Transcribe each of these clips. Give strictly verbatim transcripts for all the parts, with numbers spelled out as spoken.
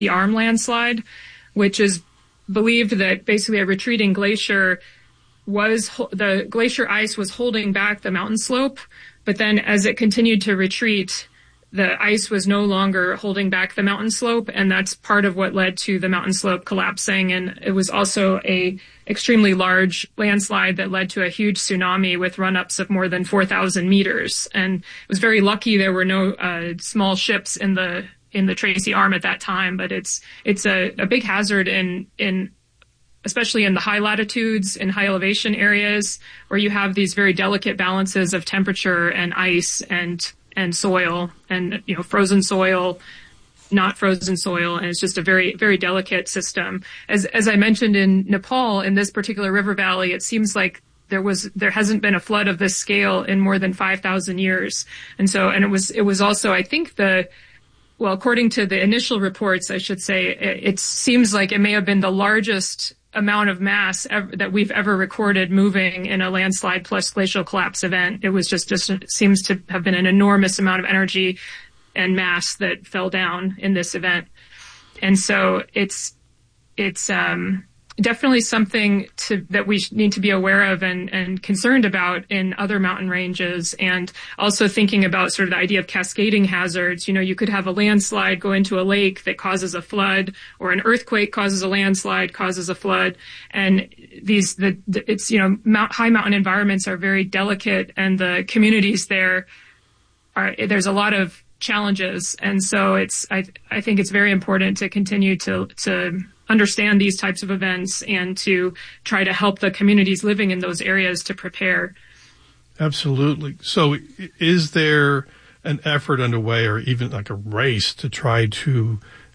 Arm landslide, which is believed that basically a retreating glacier was, the glacier ice was holding back the mountain slope, but then as it continued to retreat, the ice was no longer holding back the mountain slope, and that's part of what led to the mountain slope collapsing. And it was also a extremely large landslide that led to a huge tsunami with run-ups of more than four thousand meters. And it was very lucky there were no uh, small ships in the in the Tracy Arm at that time, but it's it's a, a big hazard in in especially in the high latitudes and high elevation areas where you have these very delicate balances of temperature and ice and and soil and, you know, frozen soil, not frozen soil. And it's just a very, very delicate system. As, as I mentioned in Nepal, in this particular river valley, it seems like there was, there hasn't been a flood of this scale in more than five thousand years. And so, and it was, it was also, I think the, well, according to the initial reports, I should say, it, it seems like it may have been the largest amount of mass ever, that we've ever recorded moving in a landslide plus glacial collapse event. It was just, just it seems to have been an enormous amount of energy and mass that fell down in this event. And so it's, it's, um, definitely something to, that we need to be aware of and, and concerned about in other mountain ranges. And also thinking about sort of the idea of cascading hazards. You know, you could have a landslide go into a lake that causes a flood, or an earthquake causes a landslide, causes a flood. And these, the, the it's, you know, mount, high mountain environments are very delicate, and the communities there are, there's a lot of challenges. And so it's, I, I think it's very important to continue to, to, understand these types of events and to try to help the communities living in those areas to prepare. Absolutely. So is there an effort underway, or even like a race, to try to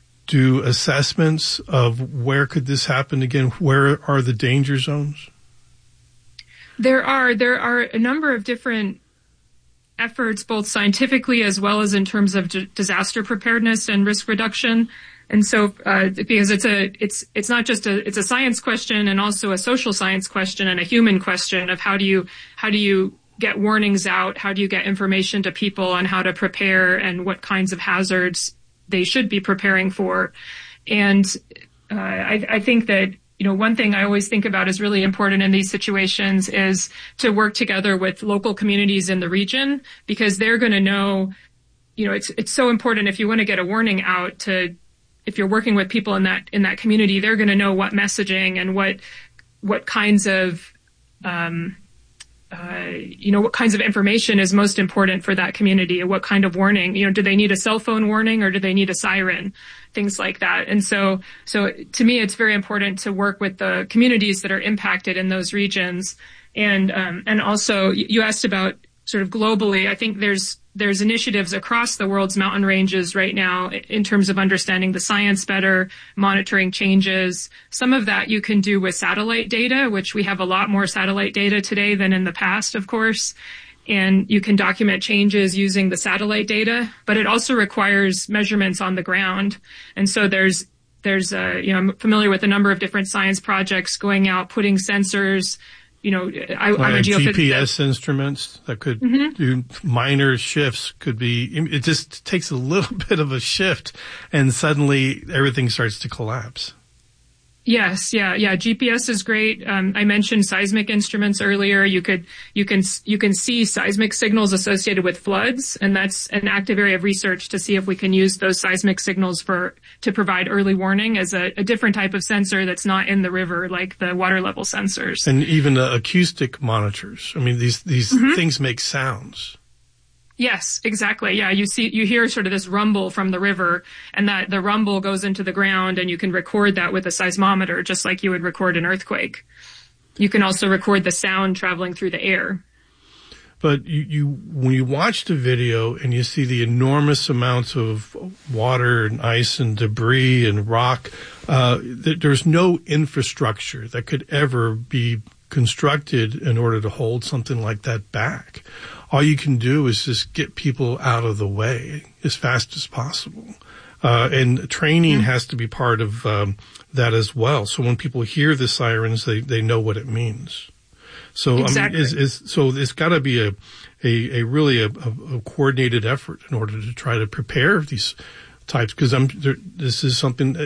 do assessments of where could this happen again? Where are the danger zones? There are, there are a number of different efforts, both scientifically as well as in terms of d- disaster preparedness and risk reduction. And so, uh, because it's a, it's, it's not just a, it's a science question and also a social science question and a human question of how do you, how do you get warnings out? How do you get information to people on how to prepare and what kinds of hazards they should be preparing for? And, uh, I, I think that, you know, one thing I always think about is really important in these situations is to work together with local communities in the region, because they're going to know, you know, it's, it's so important if you want to get a warning out to, if you're working with people in that, in that community, they're going to know what messaging and what, what kinds of, um, uh, you know, what kinds of information is most important for that community, or what kind of warning, you know, do they need a cell phone warning or do they need a siren? Things like that. And so, so to me, it's very important to work with the communities that are impacted in those regions. And, um, and also you asked about sort of globally, I think there's, there's initiatives across the world's mountain ranges right now in terms of understanding the science better, monitoring changes. Some of that you can do with satellite data, which we have a lot more satellite data today than in the past, of course. And you can document changes using the satellite data, but it also requires measurements on the ground. And so there's, there's a, you know, I'm familiar with a number of different science projects going out, putting sensors. You know, I, I'm a geophysicist. G P S instruments that could mm-hmm. do minor shifts could be, it just takes a little bit of a shift and suddenly everything starts to collapse. Yes, yeah, yeah. G P S is great. Um, I mentioned seismic instruments earlier. You could, you can, you can see seismic signals associated with floods, and that's an active area of research to see if we can use those seismic signals for to provide early warning as a, a different type of sensor that's not in the river, like the water level sensors. And even uh, acoustic monitors. I mean, these these mm-hmm. things make sounds. Yes, exactly. Yeah, you see, you hear sort of this rumble from the river, and that the rumble goes into the ground, and you can record that with a seismometer, just like you would record an earthquake. You can also record the sound traveling through the air. But you, you when you watch the video and you see the enormous amounts of water and ice and debris and rock, uh, th- there's no infrastructure that could ever be constructed in order to hold something like that back. All you can do is just get people out of the way as fast as possible. Uh, and training mm-hmm. has to be part of um, that as well. So when people hear the sirens, they, they know what it means. So exactly. I mean, is, is, so it's got to be a, a, a really a, a coordinated effort in order to try to prepare these types? Because I'm there, this is something